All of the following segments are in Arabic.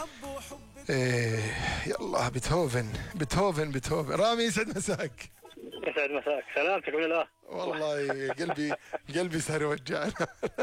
إيه يلا بيتهوفن رامي يسعد مساك. يسعد مساك، سلامتك من الله. والله قلبي صار يوجعنا.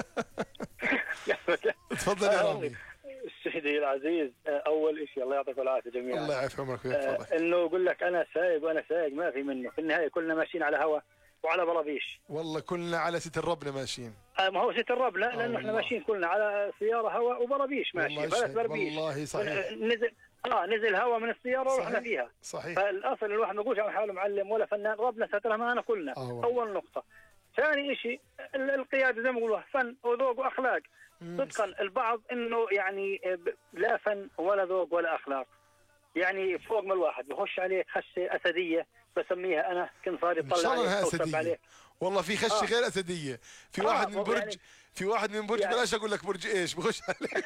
تفضل يا رامي. سيدي العزيز، اول شيء الله يعطيك العافيه جميعا. الله يعافي عمرك ويحفظك. انه يقول لك انا سايق وانا سايق ما في منه، في النهايه كلنا ماشيين على هوا وعلى برابيش. والله كلنا على ستر ربنا ماشيين. ما هو ستر ربنا، لانه احنا ماشيين كلنا على سياره هوا وبرابيش ماشي، بلد بربيش. والله صحيح. نزل هوا من السياره ورحنا فيها. صحيح. فالاصل الواحد ما يقولش عن حاله معلم ولا فنان، ربنا سترها معنا كلنا. اول نقطه. ثاني شيء القياده زي ما يقولوا فن وذوق واخلاق. صدقا البعض انه يعني لا فن ولا ذوق ولا اخلاق، يعني فوق ما الواحد بخش عليك خشه اسديه بسميها انا، كنت صار يطلع عليك. والله في خشه غير اسديه، في واحد من برج يعني في واحد من برج يعني بلاش اقول لك برج ايش بخش عليك.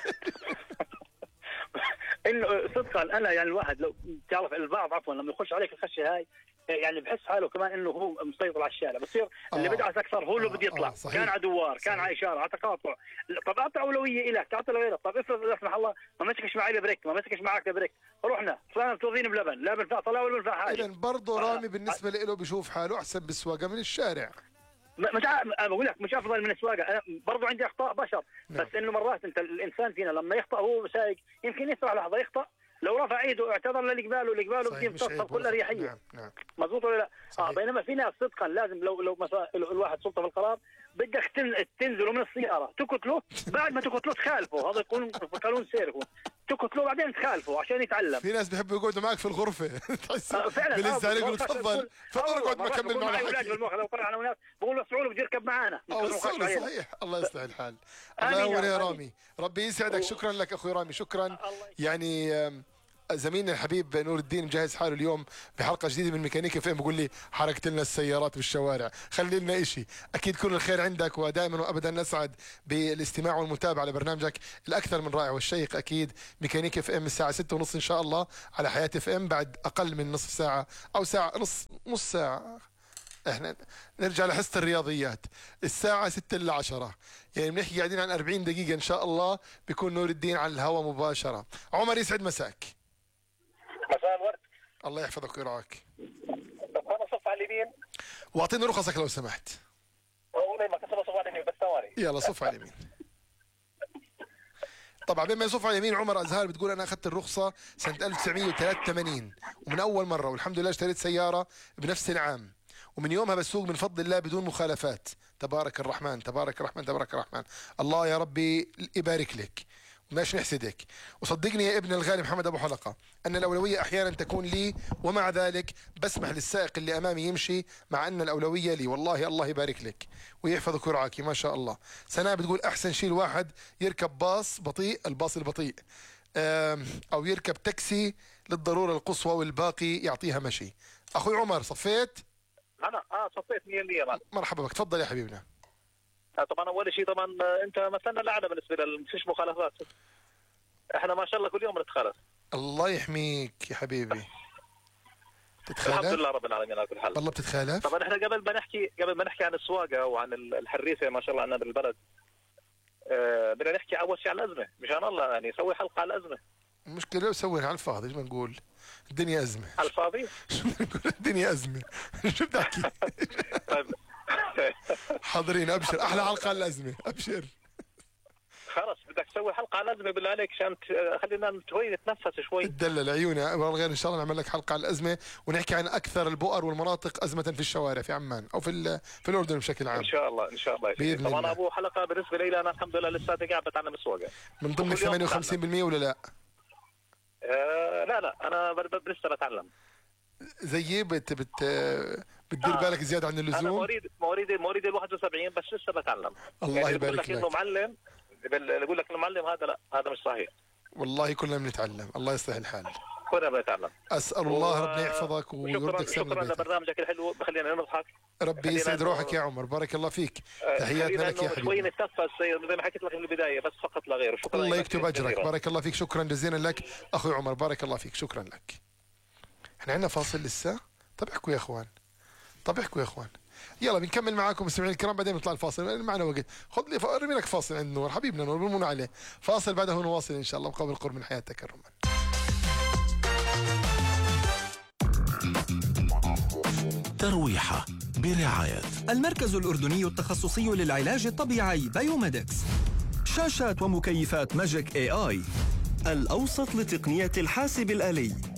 انه صدقا انا يعني الواحد لو تعرف البعض عفوا لما يخش عليك الخشه هاي يعني بحس حاله كمان انه هو مسيطر على الشارع، بصير اللي بدعس اكثر هو اللي بده يطلع. كان على دوار، كان على اشاره، على تقاطع. طب اعطي اولويه لك، تعطي لغيرك. طب افرض لا سمح الله ما مسكش معي بريك، ما مسكش معك بريك، رحنا صرنا متوظين بلبن، لا بنفع طلع ولا بنفع حاجه. اذا برضه رامي بالنسبه له بشوف حاله احسن بالسواقه من الشارع. مش بقول لك مش افضل من السواقه، انا برضه عندي اخطاء بشر. نعم. بس انه مرات انت الانسان فينا لما يخطا هو سايق يمكن يسرع لحظه يخطا، لو رفع ايده واعتذر للي قباله بدي يمتص بكل اريحيه. نعم. مضبوط ولا لا؟ بينما في ناس صدقا لازم لو مثلا الواحد سلطه في القرار بدك تنزلوا من السياره تقتلوا، بعد ما تقتلوا تخالفوا، هذا يكون قانون سير. تقتلوا بعدين تخالفوا عشان يتعلم. في ناس بيحبوا يقعدوا معك في الغرفه. فعلا بالنسبه يقولوا تفضل اقعد ما كمل معنا حكي. لو طلعنا وناس بقول له اسمعوا له بده يركب معنا. صحيح. الله يصلح الحال. الله يهون يا رامي، ربي يسعدك. شكرا لك اخوي رامي، شكرا. يعني زميلنا الحبيب نور الدين مجهز حاله اليوم بحلقه جديده من ميكانيكا فين، بقول لي حركت لنا السيارات بالشوارع، خلي لنا شيء. اكيد كل الخير عندك، ودائما وابدا نسعد بالاستماع والمتابعه لبرنامجك الاكثر من رائع والشيق. اكيد ميكانيكا اف ام الساعه 6:30 ان شاء الله على حياه اف ام، بعد اقل من نصف ساعه او ساعه نص ساعه احنا نرجع لحصه الرياضيات الساعه 6 إلا 10، يعني بنحكي قاعدين عن 40 دقيقه ان شاء الله بيكون نور الدين على الهواء مباشره. عمر يسعد مساك. مساء الورد. الله يحفظك ويرعاك. طب انا صف على اليمين واعطيني رخصك لو سمحت. ما كنت صف على اليمين بس ثواني. يلا صف على اليمين. طبعا بما يصف على اليمين عمر ازهار بتقول انا اخذت الرخصه سنه 1983 ومن اول مره، والحمد لله اشتريت سياره بنفس العام، ومن يومها بسوق من فضل الله بدون مخالفات. تبارك الرحمن تبارك الرحمن تبارك الرحمن. الله يا ربي يبارك لك وماش نحسدك. وصدقني يا ابن الغالي محمد ابو حلقه ان الاولويه احيانا تكون لي، ومع ذلك بسمح للسائق اللي امامي يمشي مع ان الاولويه لي. والله الله يبارك لك ويحفظك ويرعاك ما شاء الله. سناء بتقول احسن شيء الواحد يركب باص بطيء، الباص البطيء، او يركب تاكسي للضروره القصوى والباقي يعطيها مشي. اخوي عمر صفيت؟ انا صفيت 100%. مرحبا بك، تفضل يا حبيبنا. طبعا اول شيء طبعا انت مثلنا الاعلى بالنسبه للمفيش مخالفات، احنا ما شاء الله كل يوم بنتخالف. الله يحميك يا حبيبي. تتخالف؟ الحمد لله رب العالمين على كل حال. والله بتتخالف؟ طبعا احنا قبل ما نحكي عن السواقه وعن الحريفه ما شاء الله عندنا بالبلد، بدنا نحكي اول شيء على الازمه، مشان الله يعني نسوي حلقه على الازمه. المشكله لو سوينا على الفاضي ايش بنقول؟ الدنيا ازمه. على الفاضي؟ شو بنقول؟ الدنيا ازمه. شو بتحكي؟ طيب حاضرين ابشر، احلى حلقه على الازمه، ابشر. خلص بدك تسوي حلقه على الازمه بالله عليك عشان خلينا شوي نتنفس شوي. تدلل عيوني والله غير ان شاء الله نعمل لك حلقه على الازمه ونحكي عن اكثر البؤر والمناطق ازمه في الشوارع في عمان او في الاردن بشكل عام. ان شاء الله ان شاء الله. باذن الله. طبعا ابو حلقه بالنسبه لي انا الحمد لله لسه قاعد بتعلم السواقه. من ضمن 58% ولا لا؟ لا انا لسه بتعلم. زيي بتدير بالك زياده عن اللزوم. انا مواليد ال 71 بس لسه بتعلم. الله يعني يبارك لك. انه معلم، بقول لك انه معلم، هذا لا، هذا مش صحيح. والله كلنا بنتعلم، الله يصلح الحال. كلنا بنتعلم. اسال الله ربنا يحفظك ويردك سنة شكرا لبرنامجك الحلو، بخلينا نضحك. ربي يسعد روحك يا عمر، بارك الله فيك. تحياتنا لك يا حبيبي. شوي نتنفس زي ما حكيت لك من البدايه، بس فقط لا غير. شكرا. الله يكتب اجرك، بارك الله فيك، شكرا جزيلا لك اخوي عمر، بارك الله فيك، شكرا لك. احنا عندنا فاصل لسه. طب احكوا يا اخوان، طب احكوا يا اخوان. يلا بنكمل معاكم مستمعينا الكرام، بعدين نطلع الفاصل، معنا وقت. خذ لي ارمي لك فاصل عند نور حبيبنا، نور بنمون عليه. فاصل بعده نواصل ان شاء الله مقابل قرب من حياتك الرمان. ترويحة برعاية المركز الأردني التخصصي للعلاج الطبيعي بايوميدكس. شاشات ومكيفات ماجيك AI، الأوسط لتقنية الحاسب الآلي.